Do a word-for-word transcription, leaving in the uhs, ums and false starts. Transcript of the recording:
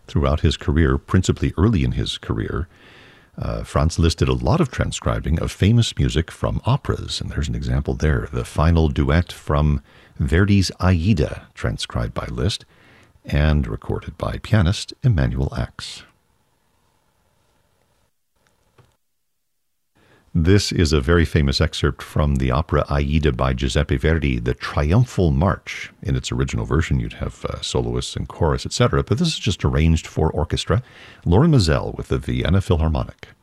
throughout his career, principally early in his career, uh, Franz Liszt did a lot of transcribing of famous music from operas. And there's an example there, the final duet from Verdi's Aida, transcribed by Liszt and recorded by pianist Emanuel Ax. This is a very famous excerpt from the opera Aida by Giuseppe Verdi, the Triumphal March. In its original version, you'd have uh, soloists and chorus, et cetera, but this is just arranged for orchestra. Lorin Maazel with the Vienna Philharmonic.